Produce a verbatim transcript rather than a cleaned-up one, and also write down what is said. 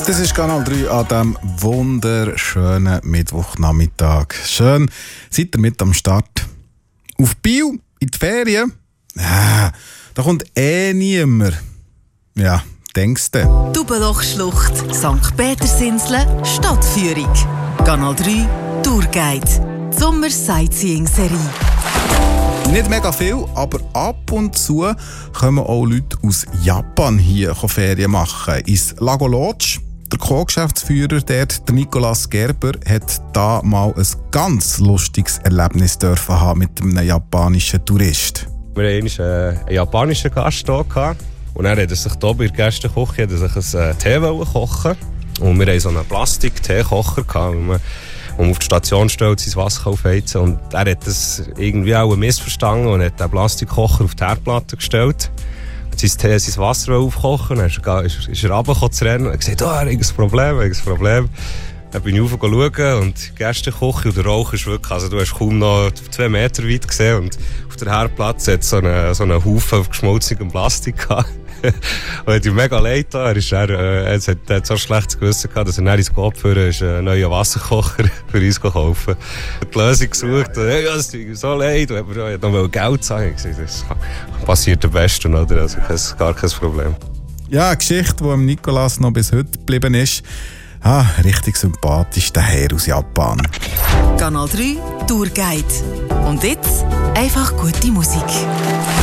Das ist Kanal drei an diesem wunderschönen Mittwochnachmittag. Schön, seid ihr mit am Start. Auf Biel, in die Ferien? Ja, da kommt eh niemand. Ja, denkst du? Dubenlochschlucht, Sankt Petersinsel, Stadtführung. Kanal drei Tourguide. Die Sommer-Sightseeing-Serie. Nicht mega viel, aber ab und zu kommen auch Leute aus Japan hier Ferien machen. Ins Lago Lodge. Der Co-Geschäftsführer dort, der Nicolas Gerber, hat da mal ein ganz lustiges Erlebnis dürfen haben mit einem japanischen Tourist. Wir hatten einen japanischen Gast hier und er hat sich hier bei der Gästeküche sich einen Tee kochen. Und wir hatten so einen Plastik-Teekocher, wo man auf die Station stellt, sein Wasser aufheizen. Und er hat das irgendwie auch missverstanden und hat den Plastikkocher auf die Herdplatte gestellt. Sein Tee, sein Wasser aufkochen, dann ist er, ist, ist er runtergekommen zu rennen und hat gesagt, oh, er hat ein Problem, er hat ein Problem. Dann bin ich raufgeschaut und die Gästeküche und der Rauch ist wirklich, also du hast kaum noch zwei Meter weit gesehen und auf der Herdplatte hat es so einen, so einen Haufen geschmolzenem Plastik gehabt. Und hat ihm mega leid getan. Er, ist er, äh, er, hat, er hat so schlechtes Gewissen gehabt, dass er dann ins Kopf für einen neuen Wasserkocher für uns kaufen. Er hat die Lösung gesucht. Und, hey, ja, es tut mir so leid. Und er hat noch Geld zahlen. Das passiert am besten, oder? Also, das ist gar kein Problem. Ja, eine Geschichte, die Nicolas noch bis heute geblieben ist. Ah, richtig sympathisch, der Herr aus Japan. Kanal drei Tourguide. Und jetzt einfach gute Musik.